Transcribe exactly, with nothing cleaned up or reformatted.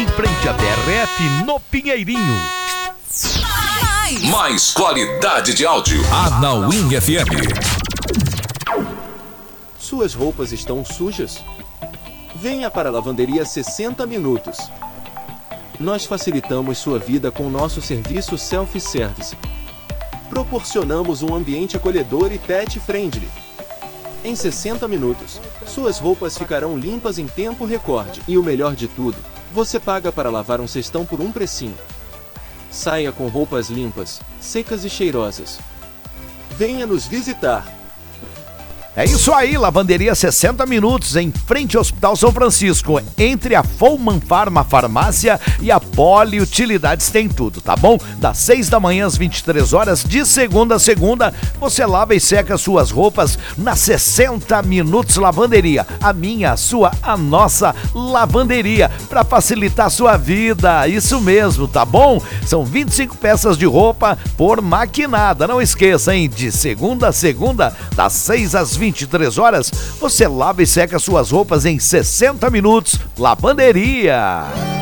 em frente à B R F, no Pinheirinho. Mais, Mais qualidade de áudio. Anauim F M. Suas roupas estão sujas? Venha para a Lavanderia sessenta Minutos. Nós facilitamos sua vida com nosso serviço self-service. Proporcionamos um ambiente acolhedor e pet-friendly. Em sessenta minutos, suas roupas ficarão limpas em tempo recorde. E o melhor de tudo, você paga para lavar um cestão por um precinho. Saia com roupas limpas, secas e cheirosas. Venha nos visitar. É isso aí, Lavanderia sessenta Minutos, em frente ao Hospital São Francisco, entre a Folman Pharma Farmácia e a Poli Utilidades tem tudo, tá bom? Das seis da manhã às vinte e três horas, de segunda a segunda, você lava e seca suas roupas na sessenta Minutos Lavanderia. A minha, a sua, a nossa lavanderia, para facilitar a sua vida, isso mesmo, tá bom? São vinte e cinco peças de roupa por maquinada, não esqueça, hein? De segunda a segunda, das seis às vinte e três horas, você lava e seca suas roupas em sessenta minutos. Lavanderia.